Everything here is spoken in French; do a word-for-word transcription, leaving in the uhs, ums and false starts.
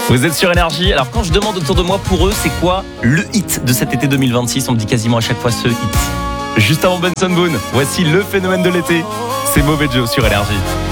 Vous êtes sur Énergie. Alors quand je demande autour de moi pour eux, c'est quoi le hit de cet été deux mille vingt-six? On me dit quasiment à chaque fois ce hit. Juste avant Benson Boone, voici le phénomène de l'été. C'est Mauvais Joe sur Énergie.